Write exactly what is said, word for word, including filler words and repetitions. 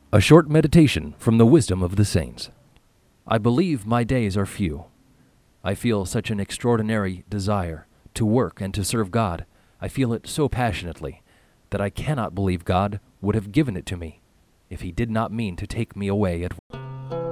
A short meditation from the wisdom of the saints. I believe my days are few. I feel such an extraordinary desire to work and to serve God. I feel it so passionately that I cannot believe God would have given it to me if he did not mean to take me away at